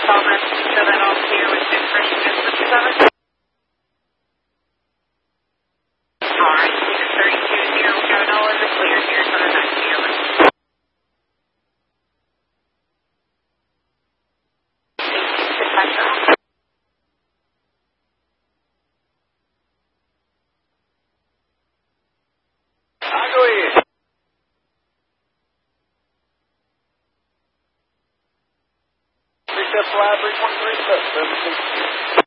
Thomas, show that all clear with good pressure, good for 27. Alright, Cedar 32, Sierra Echo, is clear, Sierra 79, Sierra. Good pressure. Go ahead. Fly 323, 17.